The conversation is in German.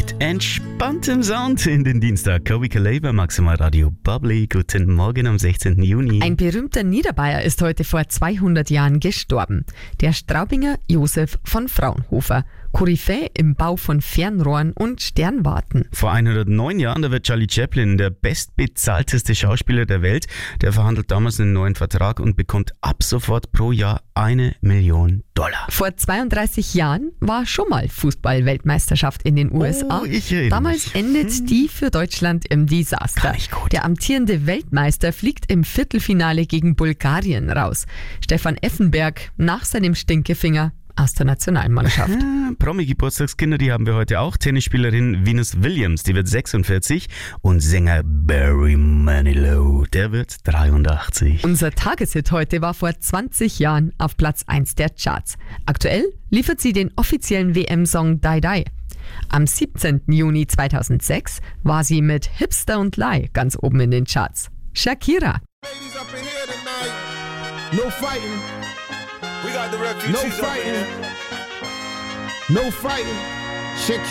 Mit entspanntem Sound in den Dienstag. Kobi Kaleba, Maximal Radio Bubbly. Guten Morgen am 16. Juni. Ein berühmter Niederbayer ist heute vor 200 Jahren gestorben. Der Straubinger Josef von Fraunhofer. Koryphäe im Bau von Fernrohren und Sternwarten. Vor 109 Jahren, da wird Charlie Chaplin der bestbezahlteste Schauspieler der Welt. Der verhandelt damals einen neuen Vertrag und bekommt ab sofort pro Jahr $1 Million. Vor 32 Jahren war schon mal Fußball-Weltmeisterschaft in den USA. Oh, ich erinnere Damals mich. endet die für Deutschland im Desaster. Kann ich gut. Der amtierende Weltmeister fliegt im Viertelfinale gegen Bulgarien raus. Stefan Effenberg nach seinem Stinkefinger aus der Nationalmannschaft. Promi-Geburtstagskinder, die haben wir heute auch. Tennisspielerin Venus Williams, die wird 46 und Sänger Barry Manilow, der wird 83. Unser Tageshit heute war vor 20 Jahren auf Platz 1 der Charts. Aktuell liefert sie den offiziellen WM-Song Die Die. Am 17. Juni 2006 war sie mit Hipster und Lie ganz oben in den Charts. Shakira. Ladies up in here tonight. No fighting. We got the refugees. No fighting. No fighting. Shakira.